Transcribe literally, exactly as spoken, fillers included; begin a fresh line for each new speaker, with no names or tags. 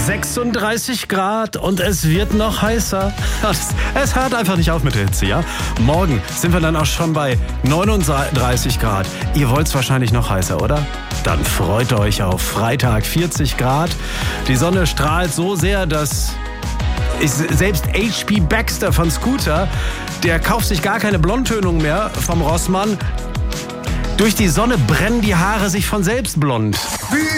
sechsunddreißig Grad und es wird noch heißer. Es, es hört einfach nicht auf mit der Hitze, ja? Morgen sind wir dann auch schon bei neununddreißig Grad. Ihr wollt es wahrscheinlich noch heißer, oder? Dann freut euch auf Freitag vierzig Grad. Die Sonne strahlt so sehr, dass ich, selbst H P Baxter von Scooter, der kauft sich gar keine Blondtönung mehr vom Rossmann. Durch die Sonne brennen die Haare sich von selbst blond.
Wie